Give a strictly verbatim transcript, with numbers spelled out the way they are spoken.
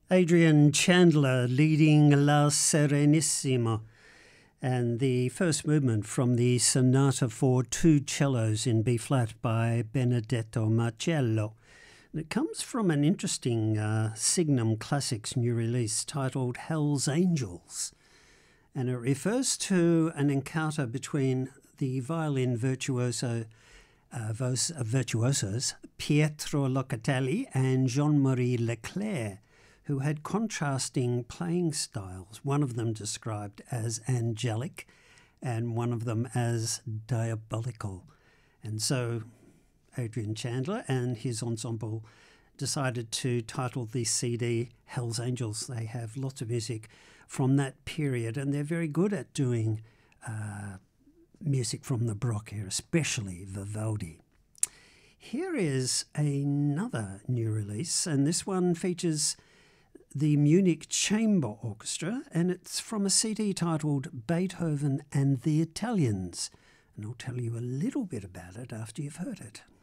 Adrian Chandler leading La Serenissima, and the first movement from the Sonata for Two Cellos in B-flat by Benedetto Marcello. And it comes from an interesting uh, Signum Classics new release titled Hell's Angels, and it refers to an encounter between the violin virtuoso uh, virtuosos Pietro Locatelli and Jean-Marie Leclerc, who had contrasting playing styles, one of them described as angelic and one of them as diabolical. And so Adrian Chandler and his ensemble decided to title the C D Hell's Angels. They have lots of music from that period, and they're very good at doing uh, music from the Baroque era, especially Vivaldi. Here is another new release, and this one features the Munich Chamber Orchestra, and it's from a C D titled Beethoven and the Italians. And I'll tell you a little bit about it after you've heard it.